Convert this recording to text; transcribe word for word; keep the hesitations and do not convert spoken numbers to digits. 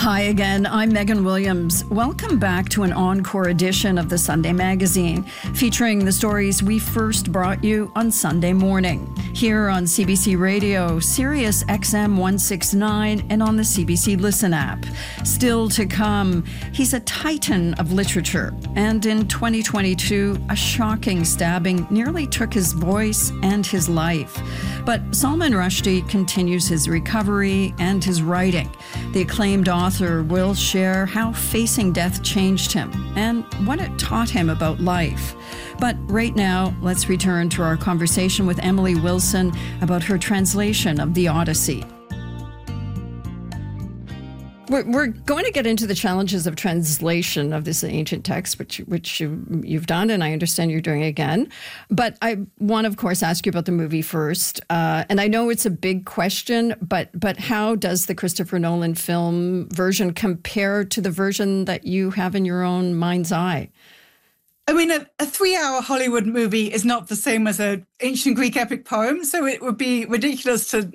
Hi again, I'm Megan Williams. Welcome back to an encore edition of the Sunday Magazine, featuring the stories we first brought you on Sunday morning. Here on C B C Radio, Sirius X M one sixty-nine, and on the C B C Listen app. Still to come, he's a titan of literature, and in twenty twenty-two, a shocking stabbing nearly took his voice and his life. But Salman Rushdie continues his recovery and his writing. The acclaimed author will share how facing death changed him and what it taught him about life. But right now, let's return to our conversation with Emily Wilson about her translation of the Odyssey. We're, we're going to get into the challenges of translation of this ancient text, which which you, you've done, and I understand you're doing again. But I want to, of course, ask you about the movie first. Uh, and I know it's a big question, but but how does the Christopher Nolan film version compare to the version that you have in your own mind's eye? I mean, a, a three-hour Hollywood movie is not the same as an ancient Greek epic poem, so it would be ridiculous to